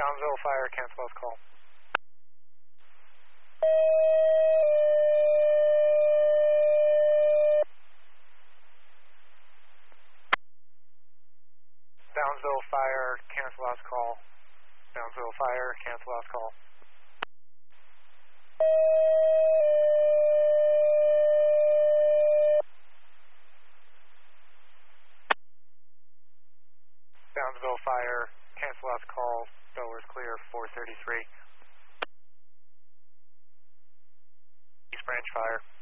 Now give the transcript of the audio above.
Downsville Fire, cancel last call. Downsville Fire, cancel last call. Downsville Fire, cancel last call. Downsville Fire, cancel last call. Delaware's clear, 433. East Branch Fire.